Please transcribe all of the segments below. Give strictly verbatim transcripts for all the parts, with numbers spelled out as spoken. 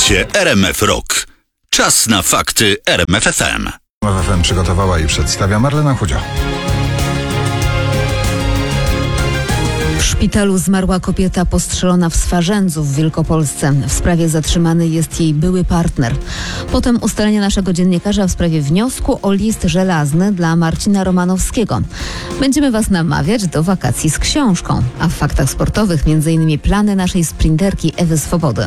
Słuchacie R M F Rock. Czas na fakty R M F F M. R M F F M przygotowała i przedstawia Marlena Chudzio. W szpitalu zmarła kobieta postrzelona w Swarzędzu w Wielkopolsce. W sprawie zatrzymany jest jej były partner. Potem ustalenia naszego dziennikarza w sprawie wniosku o list żelazny dla Marcina Romanowskiego. Będziemy Was namawiać do wakacji z książką. A w faktach sportowych między innymi plany naszej sprinterki Ewy Swobody.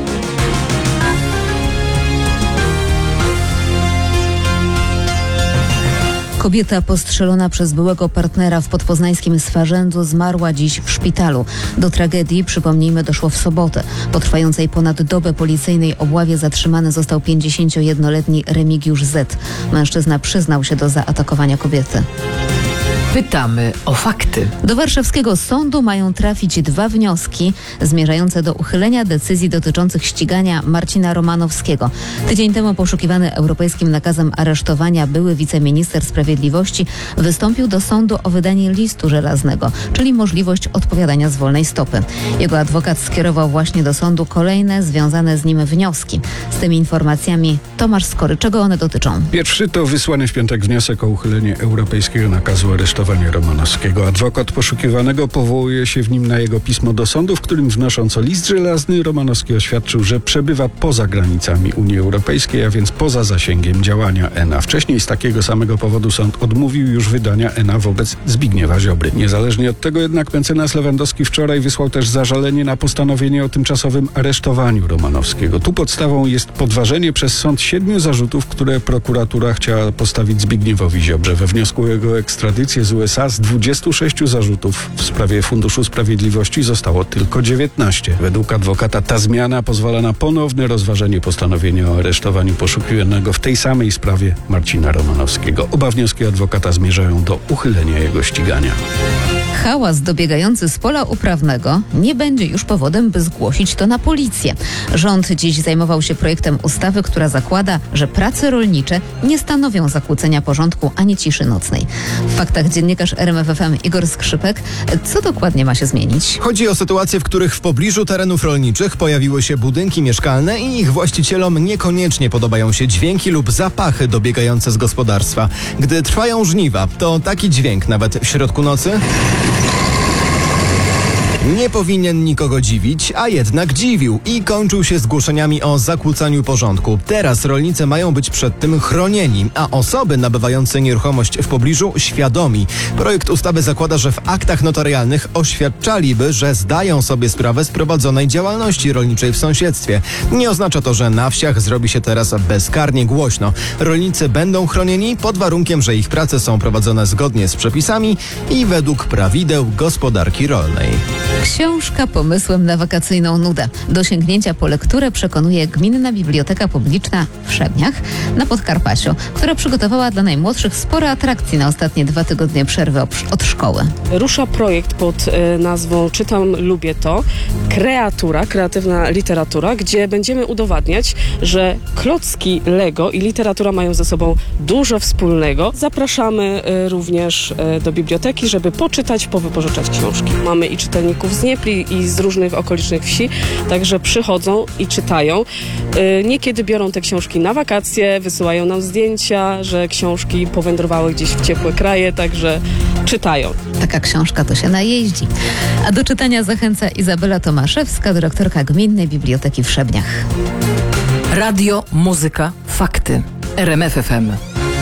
Kobieta postrzelona przez byłego partnera w podpoznańskim Swarzędzu zmarła dziś w szpitalu. Do tragedii, przypomnijmy, doszło w sobotę. Po trwającej ponad dobę policyjnej obławie zatrzymany został pięćdziesięciojednoletni Remigiusz Z. Mężczyzna przyznał się do zaatakowania kobiety. Pytamy o fakty. Do warszawskiego sądu mają trafić dwa wnioski zmierzające do uchylenia decyzji dotyczących ścigania Marcina Romanowskiego. Tydzień temu poszukiwany europejskim nakazem aresztowania były wiceminister sprawiedliwości wystąpił do sądu o wydanie listu żelaznego, czyli możliwość odpowiadania z wolnej stopy. Jego adwokat skierował właśnie do sądu kolejne związane z nim wnioski. Z tymi informacjami Tomasz Skory. Czego one dotyczą? Pierwszy to wysłany w piątek wniosek o uchylenie europejskiego nakazu aresztowania Romanowskiego. Adwokat poszukiwanego powołuje się w nim na jego pismo do sądu, w którym wnosząc o list żelazny Romanowski oświadczył, że przebywa poza granicami Unii Europejskiej, a więc poza zasięgiem działania E N A. Wcześniej z takiego samego powodu sąd odmówił już wydania E N A wobec Zbigniewa Ziobry. Niezależnie od tego jednak mecenas Lewandowski wczoraj wysłał też zażalenie na postanowienie o tymczasowym aresztowaniu Romanowskiego. Tu podstawą jest podważenie przez sąd siedmiu zarzutów, które prokuratura chciała postawić Zbigniewowi Ziobrze. We wniosku o jego ekstradycję z U S A z dwudziestu sześciu zarzutów w sprawie Funduszu Sprawiedliwości zostało tylko dziewiętnaście. Według adwokata ta zmiana pozwala na ponowne rozważenie postanowienia o aresztowaniu poszukiwanego w tej samej sprawie Marcina Romanowskiego. Oba wnioski adwokata zmierzają do uchylenia jego ścigania. Hałas dobiegający z pola uprawnego nie będzie już powodem, by zgłosić to na policję. Rząd dziś zajmował się projektem ustawy, która zakłada, że prace rolnicze nie stanowią zakłócenia porządku ani ciszy nocnej. W faktach dziennikarz R M F F M Igor Skrzypek. Co dokładnie ma się zmienić? Chodzi o sytuacje, w których w pobliżu terenów rolniczych pojawiły się budynki mieszkalne i ich właścicielom niekoniecznie podobają się dźwięki lub zapachy dobiegające z gospodarstwa. Gdy trwają żniwa, to taki dźwięk nawet w środku nocy nie powinien nikogo dziwić, a jednak dziwił i kończył się zgłoszeniami o zakłócaniu porządku. Teraz rolnicy mają być przed tym chronieni, a osoby nabywające nieruchomość w pobliżu świadomi. Projekt ustawy zakłada, że w aktach notarialnych oświadczaliby, że zdają sobie sprawę z prowadzonej działalności rolniczej w sąsiedztwie. Nie oznacza to, że na wsiach zrobi się teraz bezkarnie głośno. Rolnicy będą chronieni pod warunkiem, że ich prace są prowadzone zgodnie z przepisami i według prawideł gospodarki rolnej. Książka pomysłem na wakacyjną nudę. Do sięgnięcia po lekturę przekonuje Gminna Biblioteka Publiczna w Szebniach na Podkarpaciu, która przygotowała dla najmłodszych sporo atrakcji na ostatnie dwa tygodnie przerwy od szkoły. Rusza projekt pod e, nazwą Czytam, lubię to. Kreatura, kreatywna literatura, gdzie będziemy udowadniać, że klocki Lego i literatura mają ze sobą dużo wspólnego. Zapraszamy e, również e, do biblioteki, żeby poczytać, powypożyczać książki. Mamy i czytelników z Dniepru i z różnych okolicznych wsi, także przychodzą i czytają. Yy, niekiedy biorą te książki na wakacje, wysyłają nam zdjęcia, że książki powędrowały gdzieś w ciepłe kraje, także czytają. Taka książka to się najeździ. A do czytania zachęca Izabela Tomaszewska, dyrektorka Gminnej Biblioteki w Szebniach. Radio, muzyka, fakty. R M F F M.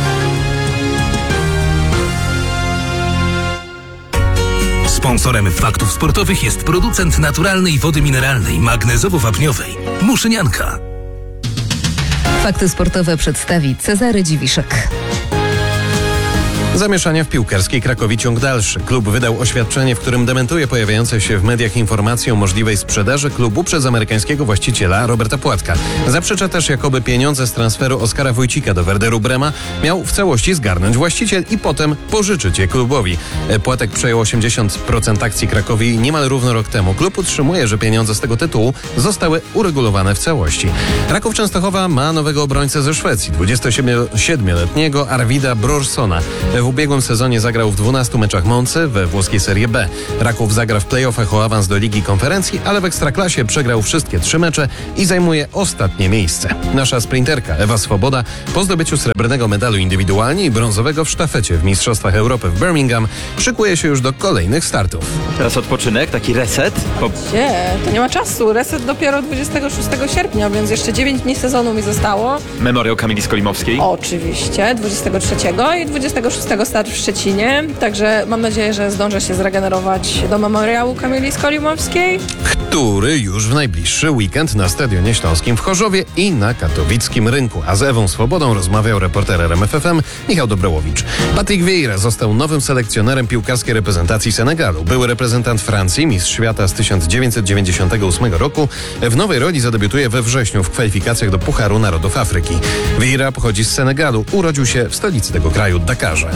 Sponsorem faktów sportowych jest producent naturalnej wody mineralnej, magnezowo-wapniowej Muszynianka. Fakty sportowe przedstawi Cezary Dziwiszek. Zamieszania w piłkarskiej Krakowi ciąg dalszy. Klub wydał oświadczenie, w którym dementuje pojawiające się w mediach informacje o możliwej sprzedaży klubu przez amerykańskiego właściciela Roberta Płatka. Zaprzecza też, jakoby pieniądze z transferu Oskara Wójcika do Werderu Brema miał w całości zgarnąć właściciel i potem pożyczyć je klubowi. Płatek przejął osiemdziesiąt procent akcji Krakowi niemal równo rok temu. Klub utrzymuje, że pieniądze z tego tytułu zostały uregulowane w całości. Raków Częstochowa ma nowego obrońcę ze Szwecji, dwudziestosiedmioletniego Arvida Brorsona. w ubiegłym sezonie zagrał w dwunastu meczach Moncy we włoskiej Serie B. Raków zagra w play-offach o awans do Ligi Konferencji, ale w Ekstraklasie przegrał wszystkie trzy mecze i zajmuje ostatnie miejsce. Nasza sprinterka Ewa Swoboda po zdobyciu srebrnego medalu indywidualnie i brązowego w sztafecie w Mistrzostwach Europy w Birmingham szykuje się już do kolejnych startów. Teraz odpoczynek, taki reset. Po... Nie, to nie ma czasu. Reset dopiero dwudziestego szóstego sierpnia, więc jeszcze dziewięć dni sezonu mi zostało. Memoriał Kamili Skolimowskiej. Oczywiście, dwudziestego trzeciego i dwudziestego szóstego start w Szczecinie. Także mam nadzieję, że zdążę się zregenerować do memoriału Kamili Skolimowskiej. Który już w najbliższy weekend na Stadionie Śląskim w Chorzowie i na katowickim rynku. A z Ewą Swobodą rozmawiał reporter R M F F M Michał Dobrołowicz. Patrick Vieira został nowym selekcjonerem piłkarskiej reprezentacji Senegalu. Były reprezentant Francji, mistrz świata z tysiąc dziewięćset dziewięćdziesiątego ósmego roku. W nowej roli zadebiutuje we wrześniu w kwalifikacjach do Pucharu Narodów Afryki. Vieira pochodzi z Senegalu. Urodził się w stolicy tego kraju, Dakarze.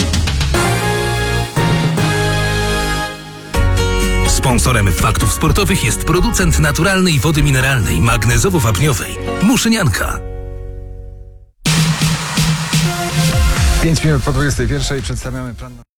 Sponsorem Faktów Sportowych jest producent naturalnej wody mineralnej magnezowo-wapniowej Muszynianka. Pięć minut po dwudziestej pierwszej przedstawiamy plan...